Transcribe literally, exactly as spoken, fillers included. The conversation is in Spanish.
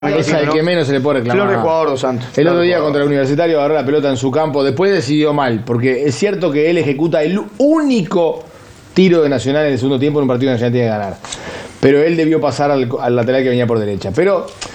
Es al que menos se le puede reclamar. Flor de jugador dos Santos. El otro día Flor de contra el Universitario agarró la pelota en su campo, después decidió mal, porque es cierto que él ejecuta el único tiro de Nacional en el segundo tiempo en un partido que Nacional tiene que ganar. Pero él debió pasar al, al lateral que venía por derecha. Pero